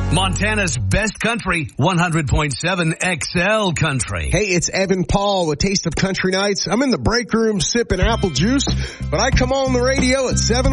Montana's best country, 100.7 XL Country. Hey, it's Evan Paul with Taste of Country Nights. I'm in the break room sipping apple juice, but I come on the radio at 7